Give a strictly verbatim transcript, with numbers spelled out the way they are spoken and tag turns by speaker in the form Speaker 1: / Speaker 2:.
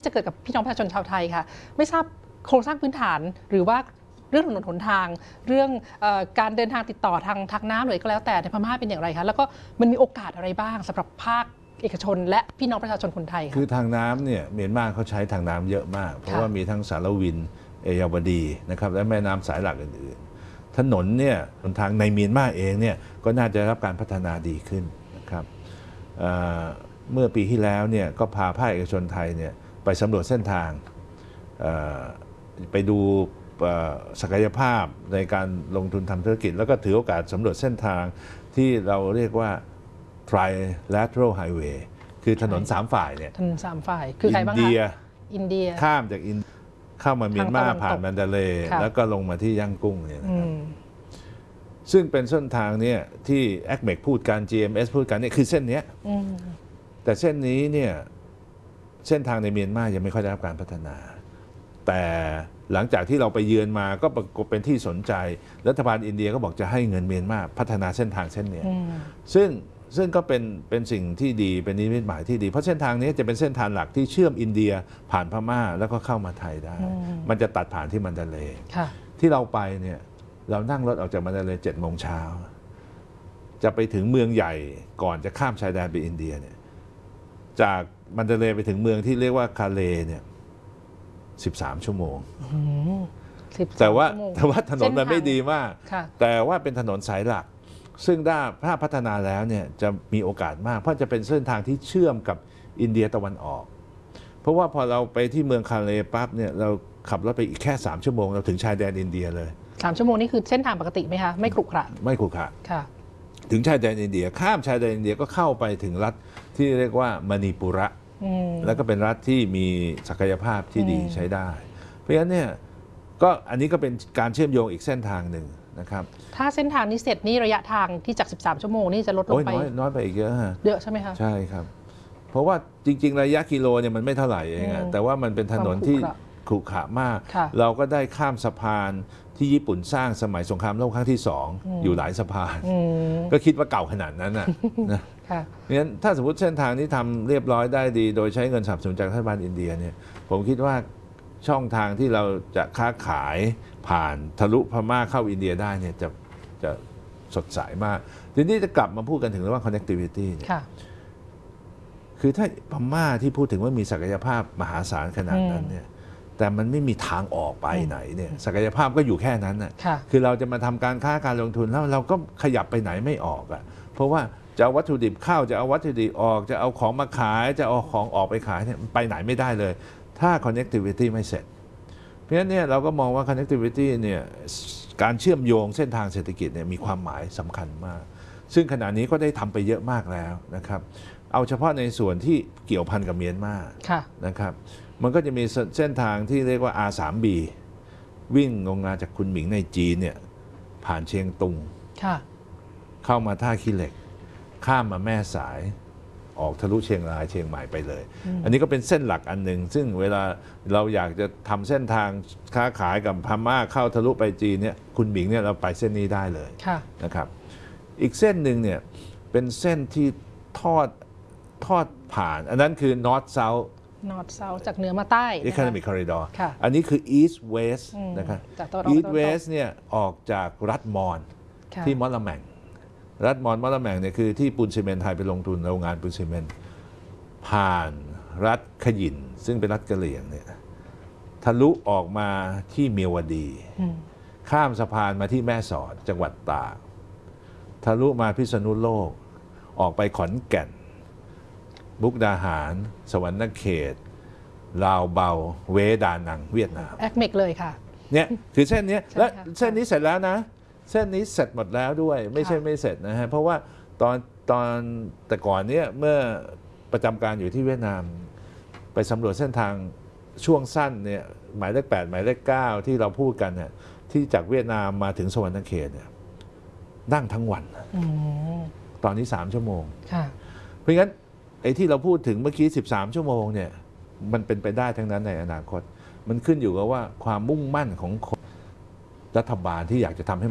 Speaker 1: จะเกิดกับพี่น้องประชาชนชาวไทยค่ะไม่ทราบโครงสร้างพื้นฐานหรือว่าเรื่องถนนหนทางเรื่องเอ่อการเดินทางติดต่อทางทางน้ำหรือก็แล้วแต่ในพม่าเป็นอย่างไรคะแล้วก็มันมีโอกาสอะไรบ้างสำหรับภาคเอกชนและพี่น้องประชาชนคนไทยค่ะ
Speaker 2: คือทางน้ำเนี่ยเมียนมาเขาใช้ทางน้ำเยอะมากเพราะว่ามีทั้งสารวินเอยาวดีนะครับและแม่น้ำสายหลักอื่นๆถนนเนี่ยหนทางในเมียนมาเองเนี่ยก็น่าจะรับการพัฒนาดีขึ้นนะครับเเมื่อปีที่แล้วเนี่ยก็พาภาคเอกชนไทยเนี่ยไปสำรวจเส้นทางไปดูศักยภาพในการลงทุนทำธุรกิจแล้วก็ถือโอกาสสำรวจเส้นทางที่เราเรียกว่า trilateral highway คือถนนสามฝ่ายเนี่ย
Speaker 1: ถนนสามฝ่ายคือใครบ้างคะอินเดียอินเดีย
Speaker 2: ข้ามจากอินเข้ามาเมียนมาผ่านมันดาเลย์แล้วก็ลงมาที่ย่างกุ้งเนี่ยนะครับซึ่งเป็นเส้นทางเนี่ยที่ เอ ซี เอ็ม อี พูดกัน จี เอ็ม เอส พูดกันเนี่ยคือเส้นนี้แต่เส้นนี้เนี่ยเส้นทางในเมียนมายังไม่ค่อยได้รับการพัฒนาแต่หลังจากที่เราไปเยือนมาก็เป็นที่สนใจรัฐบาลอินเดียก็บอกจะให้เงินเมียนมาพัฒนาเส้นทางเส้นนี้ซึ่งซึ่งก็เป็นเป็นสิ่งที่ดีเป็นนิมิตหมายที่ดีเพราะเส้นทางนี้จะเป็นเส้นทางหลักที่เชื่อมอินเดียผ่านพม่าแล้วก็เข้ามาไทยได้มันจะตัดผ่านที่มันดาเลย์ที่เราไปเนี่ยเรานั่งรถออกจากมันดาเลย์เจ็ดโมงเช้าจะไปถึงเมืองใหญ่ก่อนจะข้ามชายแดนไปอินเดียเนี่ยจากมันดาเลย์ไปถึงเมืองที่เรียกว่าคาเลเนี่ยสิบสามชั่วโมงแต่ว่าแต่ว่าถนนมันไม่ดีมากแต่ว่าเป็นถนนสายหลักซึ่งถ้าพัฒนาแล้วเนี่ยจะมีโอกาสมากเพราะจะเป็นเส้นทางที่เชื่อมกับอินเดียตะวันออกเพราะว่าพอเราไปที่เมืองคาเลปั๊บเนี่ยเราขับรถไปอีกแค่สามชั่วโมงเราถึงชายแดนอินเดียเลย
Speaker 1: สามชั่วโมงนี่คือเส้นทางปกติไหมคะไม่ขรุขระ
Speaker 2: ไม่ขรุขระถึงชายแดนอินเดียข้ามชายแดนอินเดียก็เข้าไปถึงรัฐที่เรียกว่ามณีปุระแล้วก็เป็นรัฐที่มีศักยภาพที่ดีใช้ได้เพราะฉะนั้นเนี่ยก็อันนี้ก็เป็นการเชื่อมโยงอีกเส้นทางหนึ่งนะครับ
Speaker 1: ถ้าเส้นทางนี้เสร็จนี่ระยะทางที่จากสิบสามชั่วโมงนี่จะลดลงไป
Speaker 2: น้อยน้อยไปอีกเยอะฮะ
Speaker 1: เยอะใช่ไหมคะ
Speaker 2: ใช่ครับเพราะว่าจริงๆระยะกิโลเนี่ยมันไม่เท่าไหร่เองแต่ว่ามันเป็นถนนที่ขรุขระมากเราก็ได้ข้ามสะพานที่ญี่ปุ่นสร้างสมัยสงครามโลกครั้งที่สองอยู่หลายสะพานก็คิดว่าเก่าขนาดนั้นนะนะเพราะฉะนั้นถ้าสมมติเส้นทางนี้ทำเรียบร้อยได้ดีโดยใช้เงินสนับสนุนจากรัฐบาลอินเดียเนี่ยผมคิดว่าช่องทางที่เราจะค้าขายผ่านทะลุพม่าเข้าอินเดียได้เนี่ยจะจะสดใสมากทีนี้จะกลับมาพูดกันถึงเรื่อง connectivity เนี่ยคือถ้าพม่าที่พูดถึงว่ามีศักยภาพมหาศาลขนาดนั้นเนี่ยแต่มันไม่มีทางออกไปไหนเนี่ยศักยภาพก็อยู่แค่นั้นน่ะคือเราจะมาทำการค้าการลงทุนแล้วเราก็ขยับไปไหนไม่ออกอ่ะเพราะว่าจะเอาวัตถุดิบเข้าจะเอาวัตถุดิบออกจะเอาของมาขายจะเอาของออกไปขายเนี่ยไปไหนไม่ได้เลยถ้า connectivity ไม่เสร็จเพราะฉะนั้นเนี่ยเราก็มองว่า connectivity เนี่ยการเชื่อมโยงเส้นทางเศรษฐกิจเนี่ยมีความหมายสำคัญมากซึ่งขณะนี้ก็ได้ทำไปเยอะมากแล้วนะครับเอาเฉพาะในส่วนที่เกี่ยวพันกับเมียนมานะครับมันก็จะมีเส้นทางที่เรียกว่า อาร์ ทรี บี วิ่งลงมาจากคุนหมิงในจีนเนี่ยผ่านเชียงตุงเข้ามาท่าขี้เหล็กข้ามมาแม่สายออกทะลุเชียงรายเชียงใหม่ไปเลย อ, อันนี้ก็เป็นเส้นหลักอันหนึ่งซึ่งเวลาเราอยากจะทำเส้นทางค้าขายกับพม่าเข้าทะลุไปจีนเนี่ยคุนหมิงเนี่ยเราไปเส้นนี้ได้เลยนะครับอีกเส้นหนึ่งเนี่ยเป็นเส้นที่ทอดทอดผ่านอันนั้นคือ North South
Speaker 1: North South จากเหนือมาใต้
Speaker 2: Economic Corridor อันนี้คือ East West นะครับ East West เนี่ยออกจากรัฐมอญที่มอลแมงรัฐมอญมอลแมงเนี่ยคือที่ปูนซีเมนต์ไทยไปลงทุนโรงงานปูนซีเมนต์ผ่านรัฐขยินซึ่งเป็นรัฐกะเหรี่ยงเนี่ยทะลุออกมาที่เมียวดีข้ามสะพานมาที่แม่สอดจังหวัดตากทะลุมาพิษณุโลกออกไปขอนแก่นมุกดาหารสวรรณเขตลาวเบาเวดานังเวียดนาม
Speaker 1: แอคเมกเลยค่ะ
Speaker 2: เนี่ยคือเส้นนี้และเส้นนี้เสร็จแล้วนะเส้นนี้เสร็จหมดแล้วด้วยไม่ใช่ไม่เสร็จนะฮะเพราะว่าตอนตอนแต่ก่อนเนี้ยเมื่อประจำการอยู่ที่เวียดนามไปสำรวจเส้นทางช่วงสั้นเนี่ยหมายเลขแปดหมายเลขเก้าที่เราพูดกันเนี่ยที่จากเวียดนามมาถึงสวรรณเขตเนี่ยนั่งทั้งวันตอนนี้สามชั่วโมงเพราะงั้นไอ้ที่เราพูดถึงเมื่อกี้สิบสามชั่วโมงเนี่ยมันเป็นไปได้ทั้งนั้นในอนาคตมันขึ้นอยู่กับว่าความมุ่งมั่นของรัฐบาลที่อยากจะทำให้